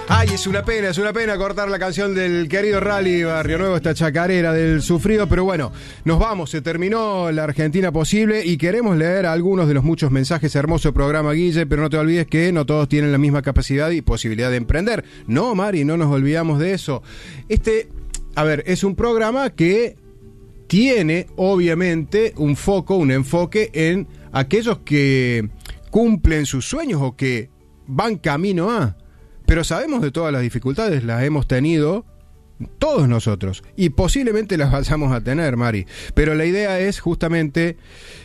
Ay, es una pena cortar la canción del querido Rally Barrio Nuevo, esta chacarera del sufrido, pero bueno, nos vamos, se terminó la Argentina Posible y queremos leer algunos de los muchos mensajes. Hermoso programa, Guille, pero no te olvides que no todos tienen la misma capacidad y posibilidad de emprender. No, Mari, no nos olvidamos de eso. Es un programa que tiene, obviamente, un enfoque en aquellos que cumplen sus sueños o que van camino a... Pero sabemos de todas las dificultades, las hemos tenido todos nosotros y posiblemente las vayamos a tener, Mari. Pero la idea es justamente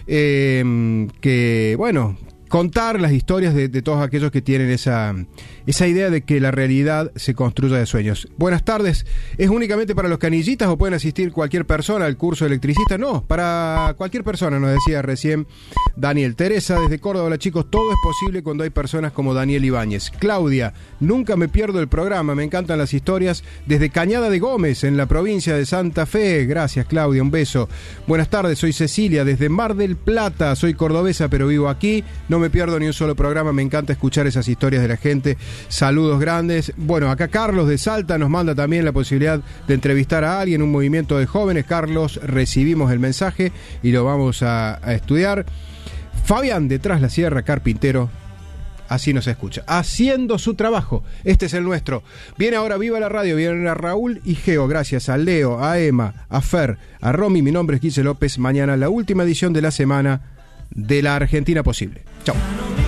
contar las historias de todos aquellos que tienen esa idea de que la realidad se construya de sueños. Buenas tardes. ¿Es únicamente para los canillitas o pueden asistir cualquier persona al curso de electricista? No, para cualquier persona, nos decía recién Daniel. Teresa, desde Córdoba, hola chicos, todo es posible cuando hay personas como Daniel Ibáñez. Claudia, nunca me pierdo el programa, me encantan las historias. Desde Cañada de Gómez, en la provincia de Santa Fe. Gracias, Claudia, un beso. Buenas tardes, soy Cecilia, desde Mar del Plata, soy cordobesa pero vivo aquí, no me pierdo ni un solo programa, me encanta escuchar esas historias de la gente. Saludos grandes. Bueno, acá Carlos de Salta nos manda también la posibilidad de entrevistar a alguien, un movimiento de jóvenes. Carlos, recibimos el mensaje y lo vamos a estudiar. Fabián de Tras la Sierra, carpintero, así nos escucha, haciendo su trabajo. Este es el nuestro. Viene ahora Viva la Radio, vienen a Raúl y Geo, gracias a Leo, a Emma, a Fer, a Romy. Mi nombre es Guille López. Mañana la última edición de la semana de la Argentina Posible. Chau.